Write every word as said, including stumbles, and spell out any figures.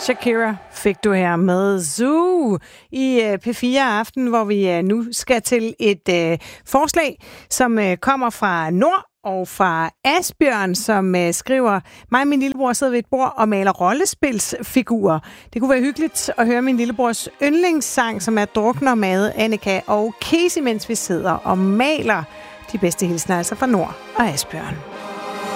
Shakira fik du her med Zoo i P fire Aften, hvor vi nu skal til et uh, forslag, som uh, kommer fra Nord og fra Asbjørn, som uh, skriver: mig og min lillebror sidder ved et bord og maler rollespilsfigurer. Det kunne være hyggeligt at høre min lillebrors yndlingssang, som er Drukner med Annika og Casey, mens vi sidder og maler. De bedste hilsner altså fra Nord og Asbjørn.